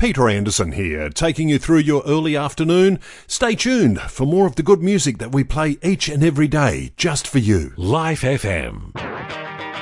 Peter Anderson here, taking you through your early afternoon. Stay tuned for more of the good music that we play each and every day, just for you. Life FM.